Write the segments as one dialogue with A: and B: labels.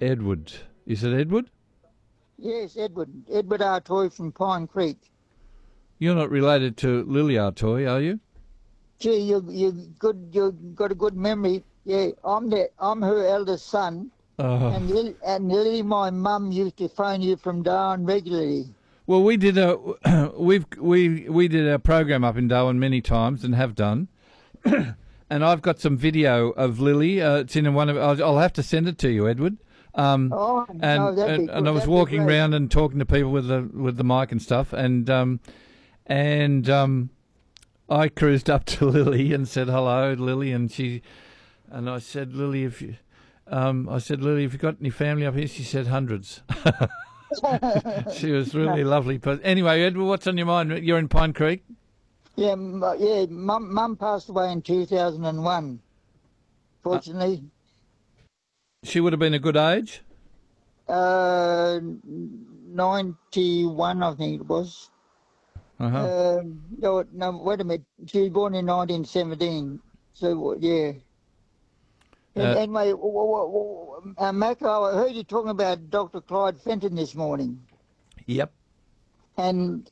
A: Edward. Is it Edward?
B: Yes, Edward. Edward Artoy from Pine Creek.
A: You're not related to Lily Artoy, are you?
B: Gee, you got a good memory. Yeah, I'm her eldest son,
A: Oh.
B: and Lily, my mum, used to phone you from Darwin regularly.
A: Well, we did we did a program up in Darwin many times and have done, and I've got some video of Lily. It's in one of. I'll have to send it to you, Edward.
B: That'd be good.
A: And I was
B: That'd be
A: walking
B: great.
A: around and talking to people with the mic and stuff, and I cruised up to Lily and said hello, Lily, and I said, Lily, if you got any family up here? She said hundreds. She was really lovely. But anyway, Edward, what's on your mind? You're in Pine Creek?
B: Yeah, Mum passed away in 2001. Fortunately,
A: She would have been a good age?
B: 91, I think it was.
A: Uh-huh.
B: No, wait a minute. She was born in 1917. So yeah. Anyway, Mac, I heard you talking about Dr. Clyde Fenton this morning,
A: Yep.
B: and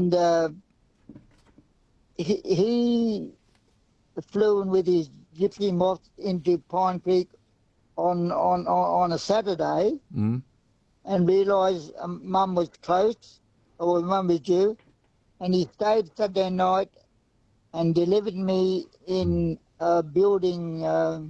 B: he flew in with his gypsy moth into Pine Creek on a Saturday,
A: Mm.
B: and realised Mum was close, or Mum was due, and he stayed Saturday night and delivered me in a building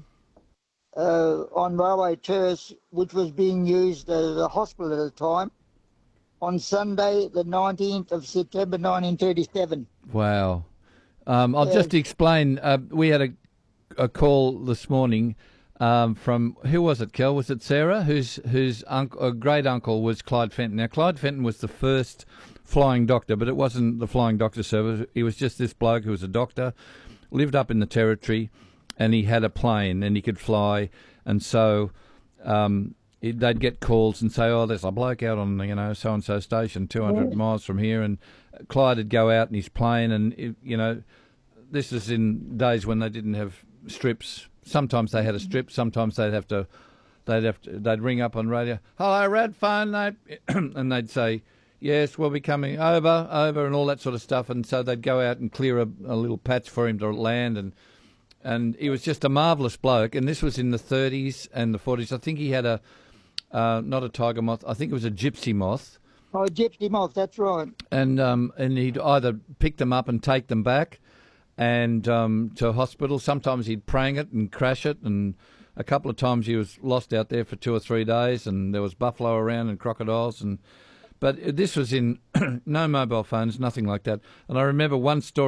B: on Railway Terrace, which was being used as a hospital at the time, on Sunday, the 19th of September 1937.
A: Wow. I'll just explain. We had a call this morning from, who was it, Kel? Was it Sarah? Whose great uncle was Clyde Fenton. Now, Clyde Fenton was the first flying doctor, but it wasn't the flying doctor service. He was just this bloke who was a doctor, lived up in the Territory, and he had a plane and he could fly. And so they'd get calls and say, oh, there's a bloke out on, so-and-so station 200 miles from here. And Clyde would go out in his plane and, this is in days when they didn't have strips. Sometimes they had a strip. Sometimes they'd ring up on radio. Hello, Rad phone, mate. And they'd say, yes, we'll be coming over, and all that sort of stuff. And so they'd go out and clear a little patch for him to land. And he was just a marvellous bloke. And this was in the 30s and the 40s. I think he had not a tiger moth. I think it was a gypsy moth.
B: Oh, gypsy moth, that's right.
A: And he'd either pick them up and take them back and to a hospital. Sometimes he'd prang it and crash it, and a couple of times he was lost out there for 2 or 3 days, and there was buffalo around and crocodiles. But this was in no mobile phones, nothing like that. And I remember one story